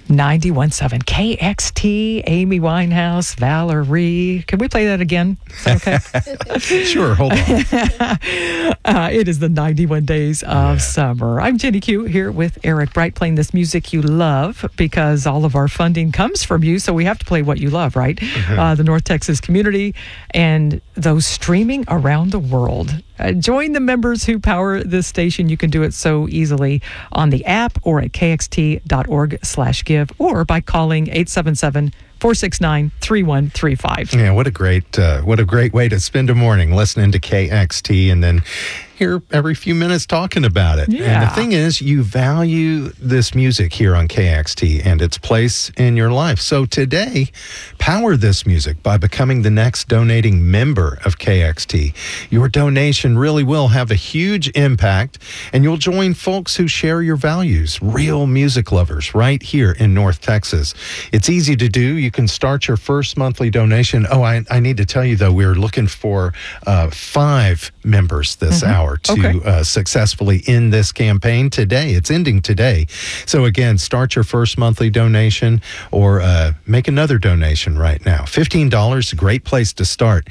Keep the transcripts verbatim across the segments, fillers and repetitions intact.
ninety-one point seven K X T, Amy Winehouse, Valerie. Can we play that again? Is that okay? Sure, hold on. uh, it is the ninety-one Days of Yeah. Summer. I'm Jenny Q here with Eric Bright playing this music you love because all of our funding comes from you, so we have to play what you love, right? Mm-hmm. Uh, the North Texas community and those streaming around the world. Uh, join the members who power this station. You can do it so easily on the app or at kxt.org slash give or by calling eight seven seven, four six nine, three one three five. Yeah, what a great, uh, what a great way to spend a morning listening to K X T and then here every few minutes talking about it. Yeah. And the thing is, you value this music here on K X T and its place in your life. So today, power this music by becoming the next donating member of K X T. Your donation really will have a huge impact, and you'll join folks who share your values, real music lovers right here in North Texas. It's easy to do. You can start your first monthly donation. Oh, I, I need to tell you, though, we're looking for uh, five members this Mm-hmm. hour to Okay. uh, successfully end this campaign today. It's ending today. So again, start your first monthly donation or uh, make another donation right now. fifteen dollars, a great place to start.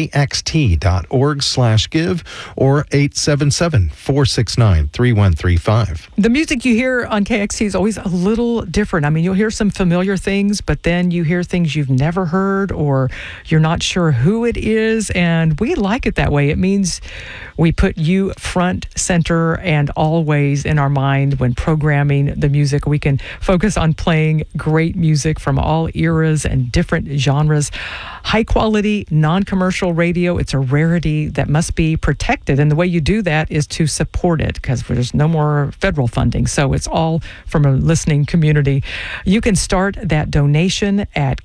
kxt.org slash give or eight seven seven, four six nine, three one three five. The music you hear on K X T is always a little different. I mean, you'll hear some familiar things, but then you hear things you've never heard or you're not sure who it is, and we like it that way. It means we put you front, center, and always in our mind when programming the music. We can focus on playing great music from all eras and different genres. High quality, non-commercial radio, it's a rarity that must be protected. And the way you do that is to support it because there's no more federal funding. So it's all from a listening community. You can start that donation at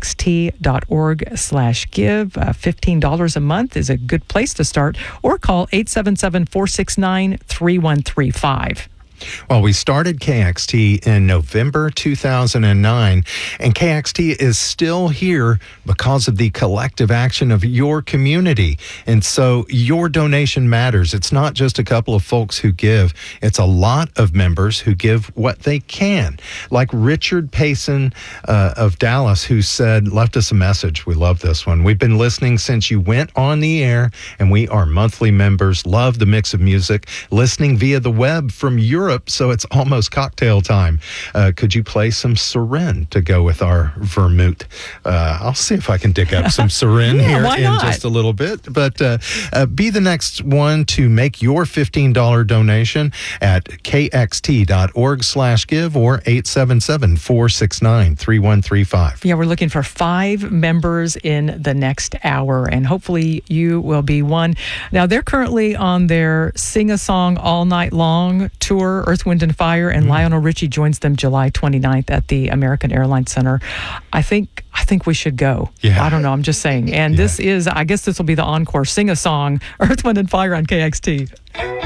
kxt.org slash give. Uh, fifteen dollars a month is a good place to start, or call eight seven seven, four six nine, three one three five. Well, we started K X T in November two thousand nine, and K X T is still here because of the collective action of your community. And so your donation matters. It's not just a couple of folks who give. It's a lot of members who give what they can. Like Richard Payson uh, of Dallas, who said, left us a message. We love this one. We've been listening since you went on the air, and we are monthly members. Love the mix of music. Listening via the web from Europe, so it's almost cocktail time. Uh, could you play some Seren to go with our vermouth? Uh, I'll see if I can dig up some Seren Yeah, here why in not? just a little bit. But uh, uh, be the next one to make your fifteen dollars donation at kxt.org slash give or eight seven seven, four six nine, three one three five. Yeah, we're looking for five members in the next hour, and hopefully you will be one. Now, they're currently on their Sing a Song All Night Long tour, Earth, Wind, and Fire, and mm-hmm. Lionel Richie joins them July twenty-ninth at the American Airlines Center. I think I think we should go. Yeah. I don't know, I'm just saying. And yeah. this is, I guess this will be the encore. Sing a Song, Earth, Wind, and Fire on K X T.